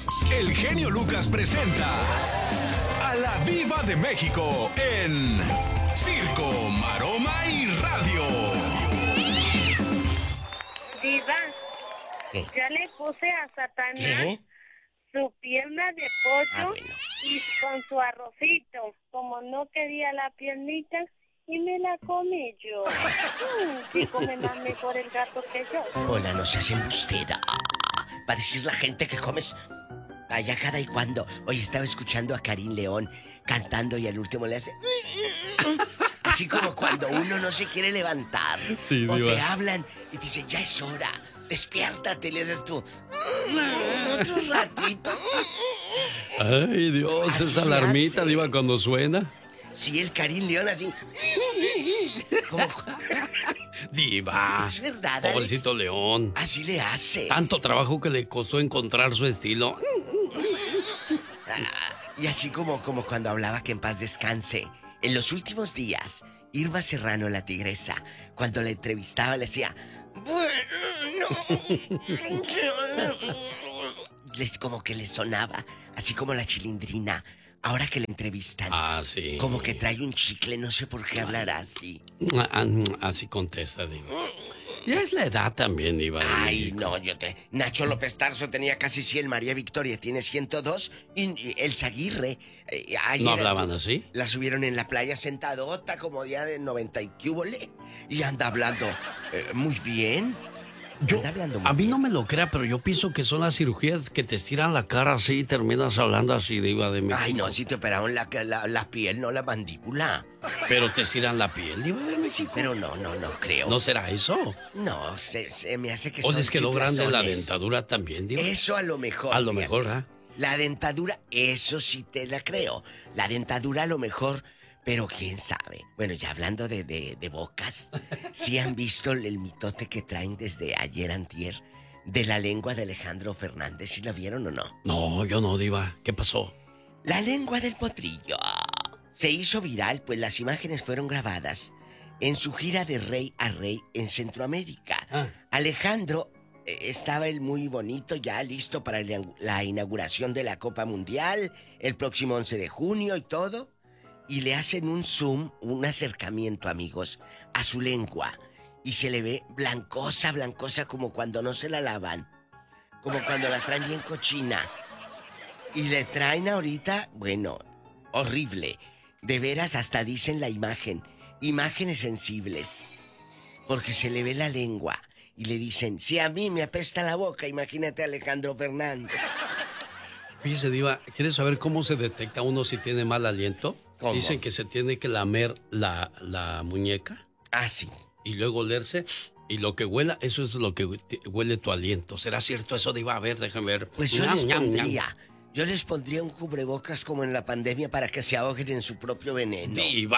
El genio Lucas presenta a la Diva de México en Circo, Maroma y Radio. Diva, ¿Qué? ya le puse a Satanás ¿Qué? su pierna de pollo Bueno. y con su arrocito. Como no quería la piernita, y me la comí yo. Sí, come más mejor el gato que yo. Hola, no seas embustera. Va a decir la gente que comes allá cada y cuando. Oye, estaba escuchando a Karim León cantando y al último le hace... Así como cuando uno no se quiere levantar. Sí, o Diva. te hablan y te dicen, ya es hora, despiértate, le haces tú. Otro ratito. Ay, Dios, Así esa le alarmita, hace. Diva, cuando suena. Sí, el Karim León así. Como... Diva. Es verdad, Alex. Pobrecito León. Así le hace. Tanto trabajo que le costó encontrar su estilo. Y así como cuando hablaba, que en paz descanse. En los últimos días, Irma Serrano, la tigresa, cuando la entrevistaba, le decía... como que le sonaba, así como la Chilindrina. Ahora que la entrevistan, Ah, sí. como que trae un chicle, no sé por qué hablará así. Así contesta, Diva. Ya es la edad también, Diva. de Ay, México. no, Nacho López Tarso tenía casi 100, María Victoria tiene 102, y Elsa Aguirre... ayer ¿No hablaban así? La subieron en la playa sentadota, como día de 90 y cúbole, y anda hablando muy bien. Anda hablando muy A mí bien. no me lo crea, pero yo pienso que son las cirugías que te estiran la cara así y terminas hablando así, Diva de México. Ay, no, si te operaron la piel, no la mandíbula. Pero te estiran la piel, Diva de México. Sí, pero no creo. ¿No será eso? No, se me hace que ¿O son les quedó grande la chiflazones. dentadura también, Diva? Eso a lo mejor. A lo fíjate. mejor, ¿ah? La dentadura, eso sí te la creo. La dentadura a lo mejor, pero quién sabe. Bueno, ya hablando de bocas, ¿sí han visto el mitote que traen desde ayer antier de la lengua de Alejandro Fernández? ¿Sí la vieron o no? No, yo no, Diva. ¿Qué pasó? La lengua del potrillo se hizo viral, pues las imágenes fueron grabadas en su gira de rey a rey en Centroamérica. Ah. Alejandro estaba él muy bonito, ya listo para la inauguración de la Copa Mundial, el próximo 11 de junio y todo. Y le hacen un zoom, un acercamiento, amigos, a su lengua. Y se le ve blancosa, como cuando no se la lavan. Como cuando la traen bien cochina. Y le traen ahorita, bueno, horrible. De veras, hasta dicen la imagen. Imágenes sensibles. Porque se le ve la lengua. Y le dicen, si a mí me apesta la boca, imagínate a Alejandro Fernández. Fíjese, Diva, ¿quieres saber cómo se detecta uno si tiene mal aliento? ¿Cómo? Dicen que se tiene que lamer la muñeca Ah, sí. y luego olerse. Y lo que huela, eso es lo que huele tu aliento. ¿Será cierto eso, Diva? A ver, déjame ver. Pues yo Ñam, les ñam, ñam. pondría... Yo les pondría un cubrebocas como en la pandemia para que se ahoguen en su propio veneno. ¡Diva!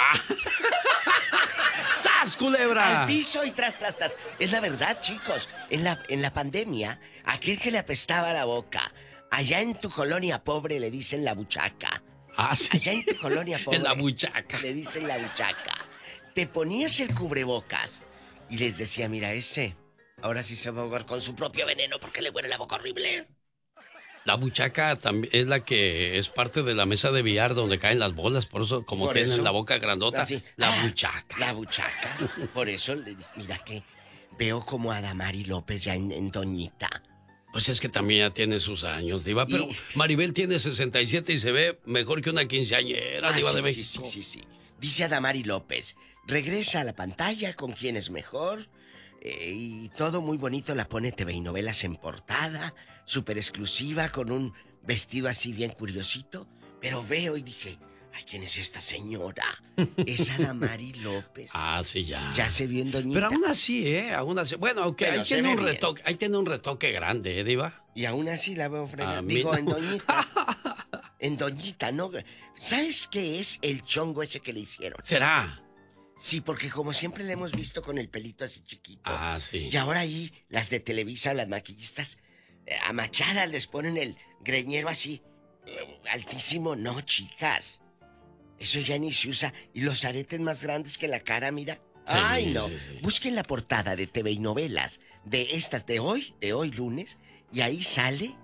¡Sas, culebra! Al piso y tras. Es la verdad, chicos. En la pandemia, aquel que le apestaba la boca, allá en tu colonia pobre le dicen la buchaca. Ah, sí. Allá en tu colonia pobre En la buchaca. le dicen la buchaca. Te ponías el cubrebocas y les decía, mira ese, ahora sí se va a ahogar con su propio veneno porque le huele la boca horrible. La buchaca también es la que es parte de la mesa de billar donde caen las bolas. Por eso, como Por tienen eso, la boca grandota, así. la Ah, buchaca. La buchaca. Por eso, mira que veo como a Damari López ya en Doñita. Pues es que también ya tiene sus años, Diva. Pero Y- Maribel tiene 67 y se ve mejor que una quinceañera, Diva de México. Sí. Dice a Damari López, regresa a la pantalla con quien es mejor. Y todo muy bonito, la pone TV y Novelas en portada, súper exclusiva, con un vestido así bien curiosito. Pero veo y dije, ay, ¿quién es esta señora? Es a Damari López. Ah, sí, ya. Ya se vio en Doñita. Pero aún así, aún así. Bueno, aunque Pero ahí se tiene ve un bien. retoque, ahí tiene un retoque grande, Diva. Y aún así la veo fregada. A mí Digo, no. en Doñita. En Doñita, ¿no? ¿Sabes qué es el chongo ese que le hicieron? ¿Será? Sí, porque como siempre le hemos visto con el pelito así chiquito. Ah, sí. Y ahora ahí, las de Televisa, las maquillistas, amachadas les ponen el greñero así, altísimo. No, chicas. Eso ya ni se usa. Y los aretes más grandes que la cara, mira. Sí, Ay, no. sí, sí. Busquen la portada de TV y Novelas de estas de hoy lunes, y ahí sale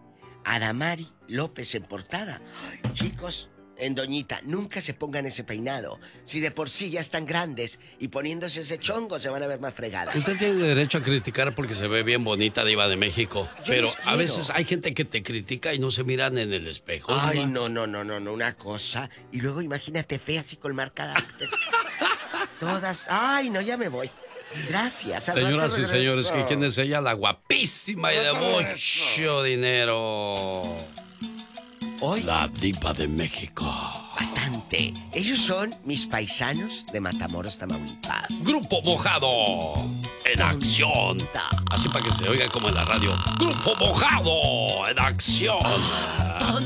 Adamari López en portada. Ay, chicos, en Doñita, nunca se pongan ese peinado. Si de por sí ya están grandes y poniéndose ese chongo se van a ver más fregadas. Usted tiene derecho a criticar porque se ve bien bonita, Diva de México. Pero a veces hay gente que te critica y no se miran en el espejo. Ay, no, una cosa. Y luego imagínate feas y colmar carácter. Todas. Ay, no, ya me voy. Gracias. Señoras y señores, ¿quién es ella? La guapísima y de mucho dinero. Hoy, la Diva de México. Bastante. Ellos son mis paisanos de Matamoros, Tamaulipas. Grupo Mojado en acción. Así para que se oiga como en la radio. Grupo Mojado en acción.